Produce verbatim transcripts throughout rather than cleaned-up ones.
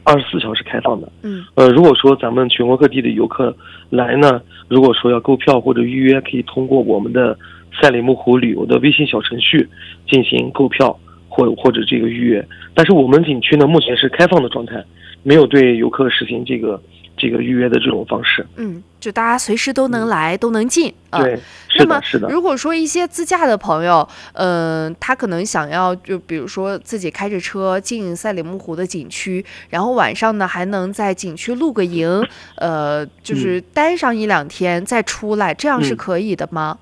二十四小时开放的。 嗯， 呃，如果说咱们全国各地的游客来呢，如果说要购票或者预约，可以通过我们的赛里木湖旅游的微信小程序进行购票或或者这个预约。但是我们景区呢，目前是开放的状态，没有对游客实行这个这个预约的这种方式。 嗯，就大家随时都能来，嗯、都能进。 呃、对，是的，是的。 如果说一些自驾的朋友，嗯、呃，他可能想要就比如说自己开着车进赛里木湖的景区，然后晚上呢还能在景区露个营，呃，就是待上一两天再出来，嗯、这样是可以的吗？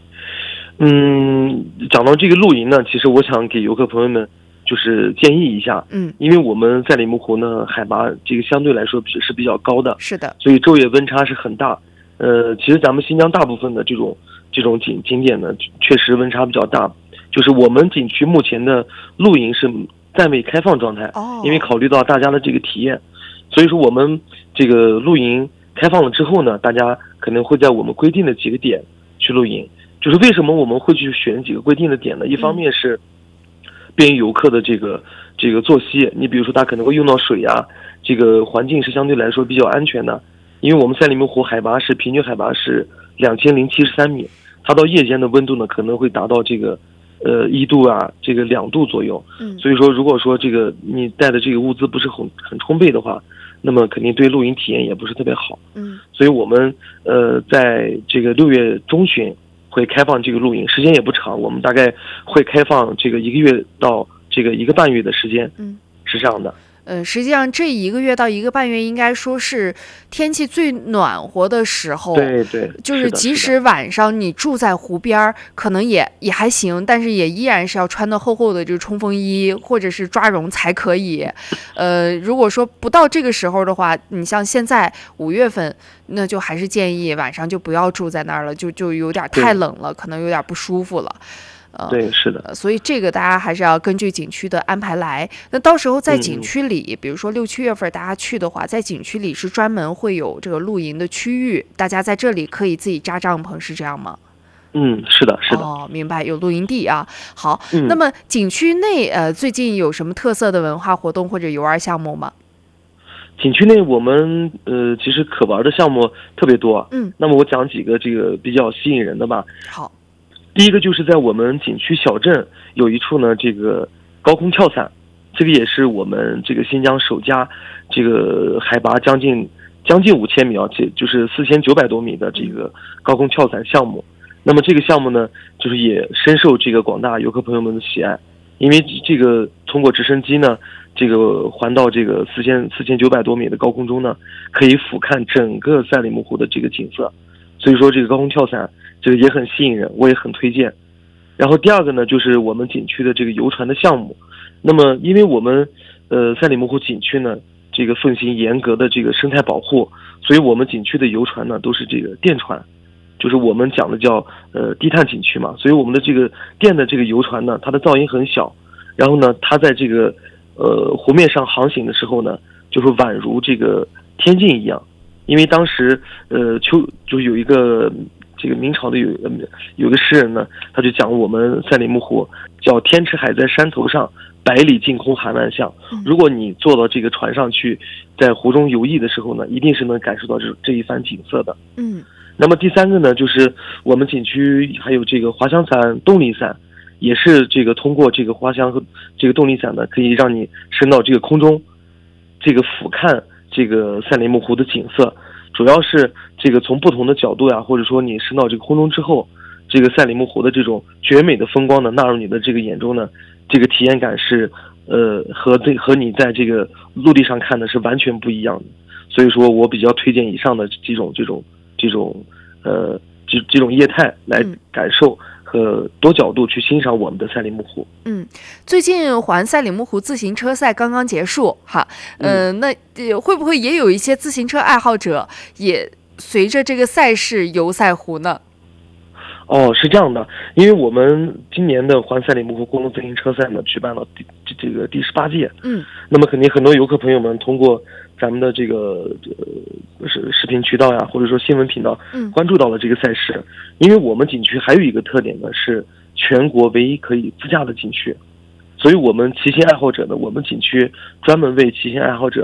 嗯，讲到这个露营呢，其实我想给游客朋友们就是建议一下， 嗯， 因为我们赛里木湖呢海拔这个相对来说是比较高的， 是的， 所以昼夜温差是很大。呃，其实咱们新疆大部分的这种这种景景点呢，确实温差比较大。就是我们景区目前的露营是暂未开放状态， 哦， 因为考虑到大家的这个体验，所以说我们这个露营开放了之后呢，大家可能会在我们规定的几个点去露营。就是为什么我们会去选几个规定的点呢？一方面是便于游客的这个这个作息，你比如说他可能会用到水呀，这个环境是相对来说比较安全的。因为我们赛里木湖海拔是平均海拔是两千零七十三米，它到夜间的温度呢可能会达到这个呃一度啊，这个两度左右。 嗯， 所以说如果说这个你带的这个物资不是很很充沛的话，那么肯定对露营体验也不是特别好。 嗯， 所以我们呃在这个六月中旬会开放这个露营，时间也不长，我们大概会开放这个一个月到这个一个半月的时间。 嗯， 是这样的。 呃，实际上这一个月到一个半月，应该说是天气最暖和的时候。 对对， 就是即使晚上你住在湖边，可能也也还行，但是也依然是要穿的厚厚的这个冲锋衣或者是抓绒才可以。呃，如果说不到这个时候的话，你像现在五月份，那就还是建议晚上就不要住在那儿了，就就有点太冷了，可能有点不舒服了。 呃、对，是的， 所以这个大家还是要根据景区的安排来。那到时候在景区里，嗯、比如说六七月份大家去的话，在景区里是专门会有这个露营的区域，大家在这里可以自己扎帐篷，是这样吗？ 嗯，是的，是的。 哦，明白，有露营地啊。好， 嗯、 那么景区内呃最近有什么特色的文化活动或者游玩项目吗？ 景区内我们呃其实可玩的项目特别多。 嗯， 那么我讲几个这个比较吸引人的吧。 好。 第一个就是在我们景区小镇有一处呢，这个高空跳伞，这个也是我们这个新疆首家这个海拔将近将近五千米啊，这就是四千九百多米的这个高空跳伞项目。那么这个项目呢，就是也深受这个广大游客朋友们的喜爱，因为这个通过直升机呢，这个环到这个四千四千九百多米的高空中呢，可以俯瞰整个赛里木湖的这个景色，所以说这个高空跳伞。这个也很吸引人，我也很推荐。然后第二个呢，就是我们景区的这个游船的项目。那么，因为我们呃赛里木湖景区呢，这个奉行严格的这个生态保护，所以我们景区的游船呢都是这个电船，就是我们讲的叫呃低碳景区嘛。所以我们的这个电的这个游船呢，它的噪音很小，然后呢，它在这个呃湖面上航行的时候呢，就是宛如这个天境一样。因为当时呃秋就有一个。这个明朝的有有个诗人呢，他就讲我们赛里木湖叫天池海在山头上，百里净空含万象。如果你坐到这个船上去，在湖中游弋的时候呢，一定是能感受到这这一番景色的。 嗯。 那么第三个呢，就是我们景区还有这个滑翔伞、动力伞，也是这个通过这个滑翔和这个动力伞呢，可以让你升到这个空中，这个俯瞰这个赛里木湖的景色。主要是这个从不同的角度呀，或者说你升到这个空中之后，这个赛里木湖的这种绝美的风光呢，纳入你的这个眼中呢，这个体验感是呃和这和你在这个陆地上看的是完全不一样的。所以说我比较推荐以上的几种这种这种呃这这种业态来感受和多角度去欣赏我们的赛里木湖。 嗯，最近环赛里木湖自行车赛刚刚结束哈，呃、嗯，那会不会也有一些自行车爱好者也随着这个赛事游赛湖呢？ 哦，是这样的，因为我们今年的环赛里木湖公路自行车赛呢，举办了第这个第十八届。 嗯， 那么肯定很多游客朋友们通过咱们的这个呃视视频渠道呀，或者说新闻频道， 嗯， 关注到了这个赛事。嗯、因为我们景区还有一个特点呢，是全国唯一可以自驾的景区，所以我们骑行爱好者呢，我们景区专门为骑行爱好者